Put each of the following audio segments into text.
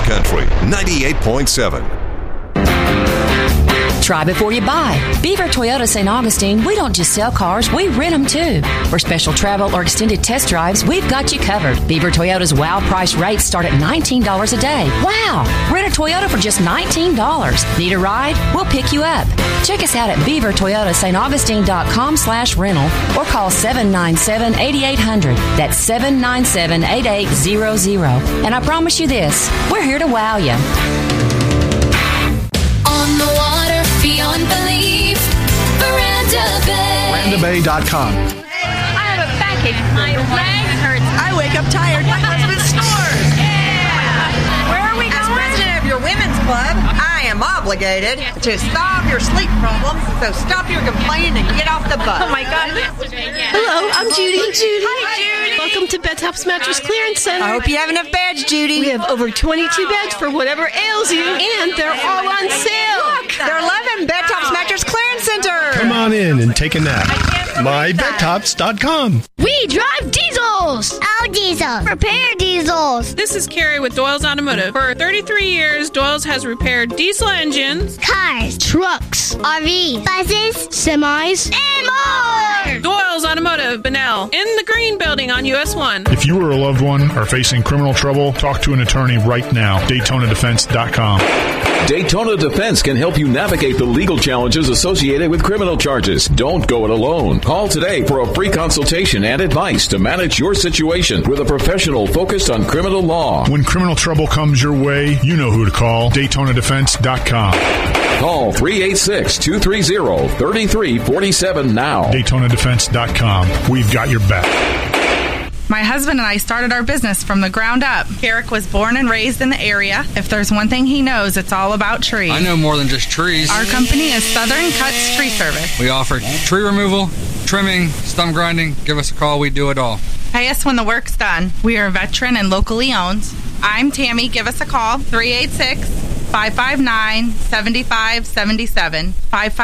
Country 98.7. Try before you buy. Beaver Toyota St. Augustine, we don't just sell cars, we rent them too. For special travel or extended test drives, we've got you covered. Beaver Toyota's wow price rates start at $19 a day. Wow! Rent a Toyota for just $19. Need a ride? We'll pick you up. Check us out at beavertoyotastaugustine.com/rental or call 797-8800. That's 797-8800. And I promise you this, we're here to wow you. On the water, beyond belief, Veranda Bay. VerandaBay.com. I have a backache. My leg hurts. I wake up tired. My husband snores. Yeah. Where are we going? As president of your women's club, I am obligated to solve your sleep problems. So stop your complaining and get off the bus. Oh my God. Hello, I'm Judy. Hi, Judy. Welcome to Bedtops Mattress Clearance Center. I hope you have enough beds, Judy. We have over 22 beds for whatever ails you, and they're all on sale. Look, they're 11 Bedtops Mattress Clearance Center. Come on in and take a nap. MyBedtops.com. We drive diesels. Our diesels. Repair diesels. This is Carrie with Doyle's Automotive. For 33 years, Doyle's has repaired diesel engines, Cars. Trucks. RVs. Buses. Semis. And more. Doyle's Automotive, Bunnell, in the Green Building on US 1. If you or a loved one are facing criminal trouble, talk to an attorney right now. DaytonaDefense.com. Daytona Defense can help you navigate the legal challenges associated with criminal charges. Don't go it alone. Call today for a free consultation and advice to manage your situation with a professional focused on criminal law. When criminal trouble comes your way, you know who to call. DaytonaDefense.com. Call 386-230-3347 now. DaytonaDefense.com. We've got your back. My husband and I started our business from the ground up. Carrick was born and raised in the area. If there's one thing he knows, it's all about trees. I know more than just trees. Our company is Southern Cuts Tree Service. We offer tree removal, trimming, stump grinding. Give us a call. We do it all. Pay us when the work's done. We are veteran and locally owned. I'm Tammy. Give us a call. 386-559-7577.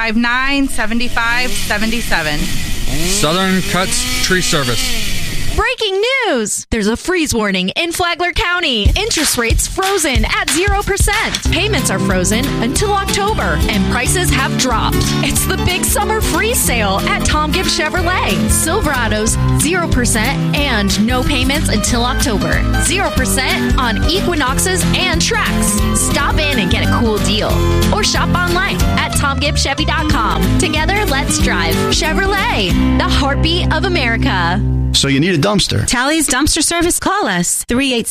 559-7577. Southern Cuts Tree Service. Breaking news! There's a freeze warning in Flagler County. Interest rates frozen at 0%. Payments are frozen until October, and prices have dropped. It's the big summer freeze sale at Tom Gibbs Chevrolet. Silverados, 0% and no payments until October. 0% on Equinoxes and Trax. Stop in and get a cool deal. Or shop online at TomGibbsChevy.com. Together, let's drive. Chevrolet, the heartbeat of America. So you need a dumpster. Tally's Dumpster Service. Call us.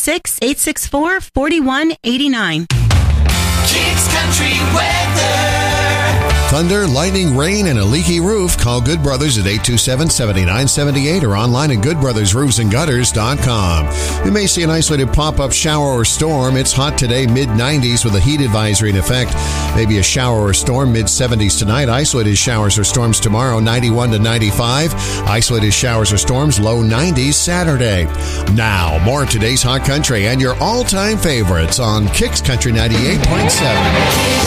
386-864-4189. Kicks Country Weather. Thunder, lightning, rain, and a leaky roof. Call Good Brothers at 827-7978 or online at goodbrothersroofsandgutters.com. We may see an isolated pop-up shower or storm. It's hot today, mid-90s with a heat advisory in effect. Maybe a shower or storm, mid-70s tonight. Isolated showers or storms tomorrow, 91 to 95. Isolated showers or storms, low 90s Saturday. Now, more of today's Hot Country and your all-time favorites on Kicks Country 98.7.